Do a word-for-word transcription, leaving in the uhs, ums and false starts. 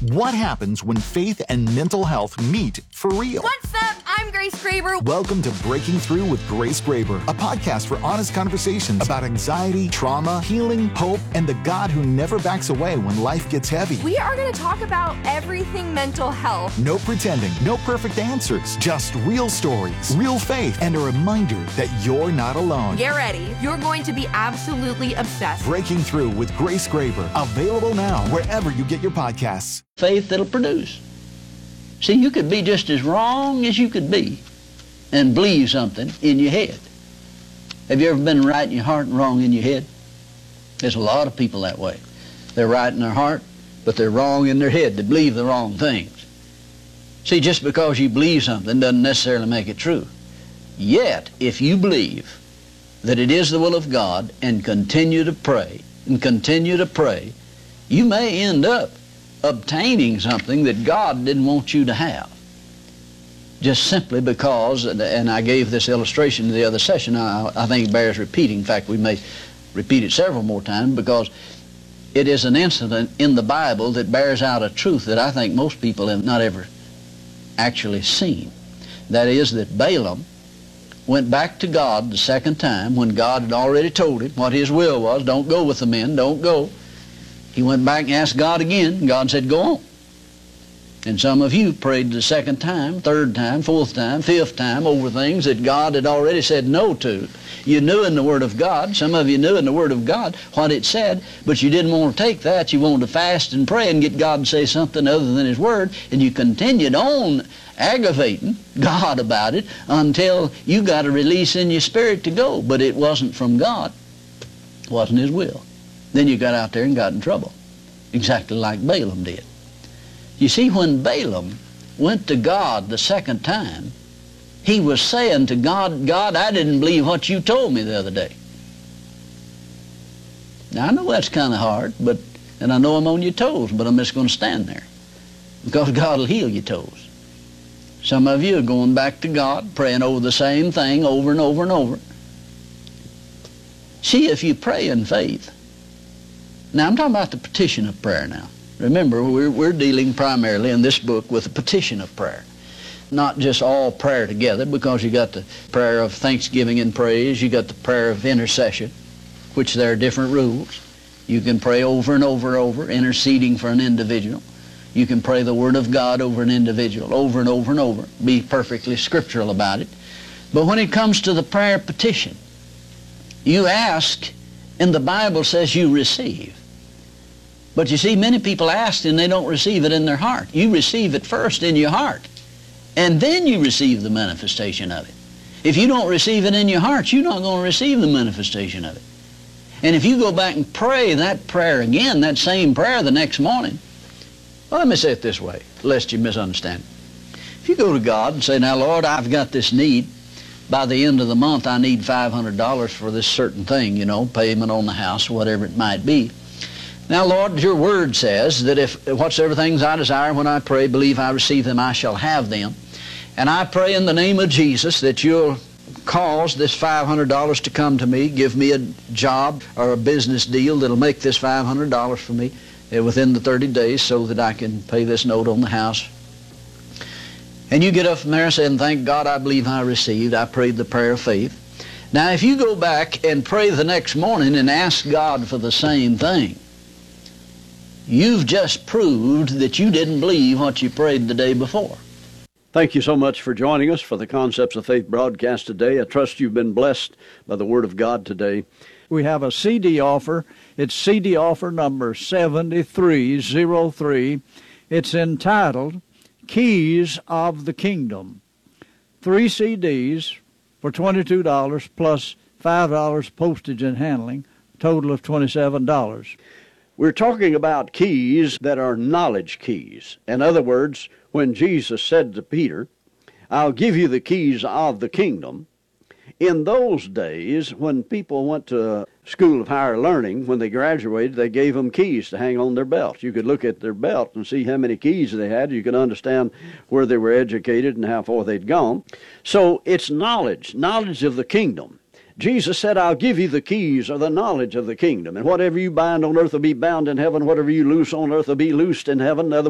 What happens when faith and mental health meet for real? What's up? I'm Grace Graber. Welcome to Breaking Through with Grace Graber, a podcast for honest conversations about anxiety, trauma, healing, hope, and the God who never backs away when life gets heavy. We are going to talk about everything mental health. No pretending, no perfect answers, just real stories, real faith, and a reminder that you're not alone. Get ready. You're going to be absolutely obsessed. Breaking Through with Grace Graber, available now wherever you get your podcasts. Faith that'll produce. See, you could be just as wrong as you could be and believe something in your head. Have you ever been right in your heart and wrong in your head? There's a lot of people that way. They're right in their heart, but they're wrong in their head. They believe the wrong things. See, just because you believe something doesn't necessarily make it true. Yet, if you believe that it is the will of God and continue to pray and continue to pray, you may end up obtaining something that God didn't want you to have. Just simply because, and I gave this illustration in the other session, I, I think it bears repeating. In fact, we may repeat it several more times because it is an incident in the Bible that bears out a truth that I think most people have not ever actually seen. That is that Balaam went back to God the second time when God had already told him what his will was. Don't go with the men, don't go. He went back and asked God again, and God said, go on. And some of you prayed the second time, third time, fourth time, fifth time over things that God had already said no to. You knew in the Word of God, some of you knew in the Word of God what it said, but you didn't want to take that. You wanted to fast and pray and get God to say something other than His Word, and you continued on aggravating God about it until you got a release in your spirit to go, but it wasn't from God. It wasn't His will. Then you got out there and got in trouble, exactly like Balaam did. You see, when Balaam went to God the second time, he was saying to God, God, I didn't believe what you told me the other day. Now, I know that's kind of hard, but and I know I'm on your toes, but I'm just going to stand there because God will heal your toes. Some of you are going back to God, praying over the same thing over and over and over. See, if you pray in faith, now, I'm talking about the petition of prayer now. Remember, we're, we're dealing primarily in this book with the petition of prayer. Not just all prayer together, because you got the prayer of thanksgiving and praise, you got the prayer of intercession, which there are different rules. You can pray over and over and over, interceding for an individual. You can pray the Word of God over an individual, over and over and over. Be perfectly scriptural about it. But when it comes to the prayer petition, you ask, and the Bible says you receive. But you see, many people ask and they don't receive it in their heart. You receive it first in your heart, and then you receive the manifestation of it. If you don't receive it in your heart, you're not going to receive the manifestation of it. And if you go back and pray that prayer again, that same prayer the next morning, well, let me say it this way, lest you misunderstand. If you go to God and say, now, Lord, I've got this need. By the end of the month, I need five hundred dollars for this certain thing, you know, payment on the house, whatever it might be. Now, Lord, your word says that if whatsoever things I desire when I pray, believe I receive them, I shall have them. And I pray in the name of Jesus that you'll cause this five hundred dollars to come to me, give me a job or a business deal that'll make this five hundred dollars for me within the thirty days so that I can pay this note on the house. And you get up from there and say, and thank God I believe I received. I prayed the prayer of faith. Now, if you go back and pray the next morning and ask God for the same thing, you've just proved that you didn't believe what you prayed the day before. Thank you so much for joining us for the Concepts of Faith broadcast today. I trust you've been blessed by the Word of God today. We have a C D offer. It's C D offer number seventy-three oh three. It's entitled Keys of the Kingdom. Three C Ds for twenty-two dollars plus five dollars postage and handling, total of twenty-seven dollars. We're talking about keys that are knowledge keys. In other words, when Jesus said to Peter, I'll give you the keys of the kingdom, in those days when people went to school of higher learning, when they graduated, they gave them keys to hang on their belt. You could look at their belt and see how many keys they had. You could understand where they were educated and how far they'd gone. So it's knowledge, knowledge of the kingdom. Jesus said, I'll give you the keys or the knowledge of the kingdom. And whatever you bind on earth will be bound in heaven. Whatever you loose on earth will be loosed in heaven. In other